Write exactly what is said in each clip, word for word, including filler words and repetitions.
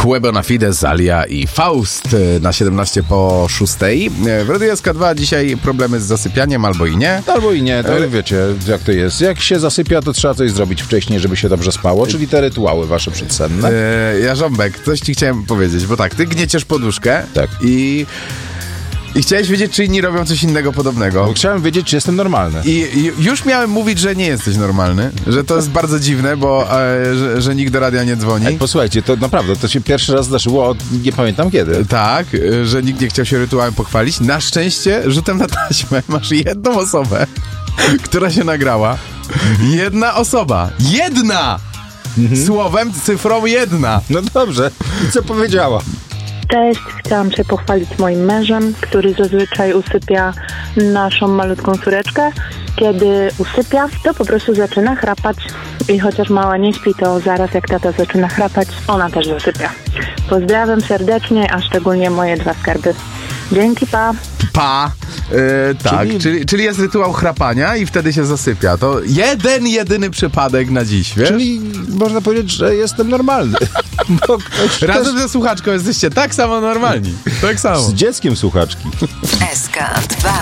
Quo Bona Fides, Alia i Faust na siedemnaście po szóstej. W Radiu S K dwa dzisiaj problemy z zasypianiem, albo i nie. Albo i nie, to wiecie, jak to jest. Jak się zasypia, to trzeba coś zrobić wcześniej, żeby się dobrze spało, czyli te rytuały wasze przedsenne. Eee, Jarząbek, coś ci chciałem powiedzieć, bo tak, ty gnieciesz poduszkę Tak. i... I chciałeś wiedzieć, czy inni robią coś innego podobnego. Bo chciałem wiedzieć, czy jestem normalny. I, I już miałem mówić, że nie jesteś normalny, że to jest bardzo dziwne, bo e, że, że nikt do radia nie dzwoni. Ej, posłuchajcie, to naprawdę, to się pierwszy raz zdarzyło od nie pamiętam kiedy. Tak, e, że nikt nie chciał się rytuałem pochwalić. Na szczęście rzutem na taśmę masz jedną osobę, która się nagrała. Jedna osoba. Jedna! Mhm. Słowem, cyfrą jedna. No dobrze, i co powiedziała? Cześć, chciałam się pochwalić moim mężem, który zazwyczaj usypia naszą malutką córeczkę. Kiedy usypia, to po prostu zaczyna chrapać i chociaż mała nie śpi, to zaraz jak tata zaczyna chrapać, ona też zasypia. Pozdrawiam serdecznie, a szczególnie moje dwa skarby. Dzięki, pa! Pa! E, tak, Czyli- czyli... Czyli jest rytuał chrapania i wtedy się zasypia. To jeden, jedyny przypadek na dziś, wiesz? Czyli można powiedzieć, że jestem normalny. Bo ktoś Razem też ze słuchaczką jesteście tak samo normalni. Tak samo. z dzieckiem słuchaczki. S K dwa.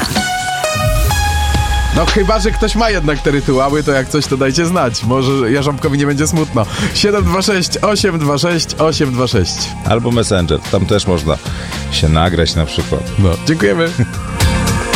No chyba, że ktoś ma jednak te rytuały, to jak coś, to dajcie znać. Może Jarząbkowi nie będzie smutno. siedem dwa sześć osiem dwa sześć osiem dwa sześć. Albo Messenger, tam też można się nagrać na przykład. No, dziękujemy.